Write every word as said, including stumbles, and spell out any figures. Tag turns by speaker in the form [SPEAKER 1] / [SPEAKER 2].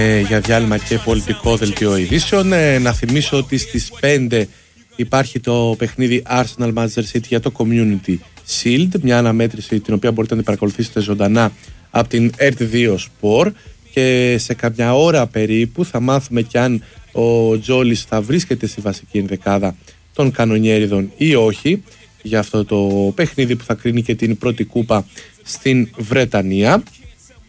[SPEAKER 1] για διάλειμμα και πολιτικό δελτίο ειδήσεων. Ε, να θυμίσω ότι στις πέντε υπάρχει το παιχνίδι Arsenal Manchester City για το Community Shield, μια αναμέτρηση την οποία μπορείτε να την παρακολουθήσετε ζωντανά από την ι αρ τι δύο Sport, και σε καμιά ώρα περίπου θα μάθουμε κι αν ο Τζόλης θα βρίσκεται στη βασική ενδεκάδα των κανονιέριδων ή όχι για αυτό το παιχνίδι που θα κρίνει και την πρώτη κούπα στην Βρετανία.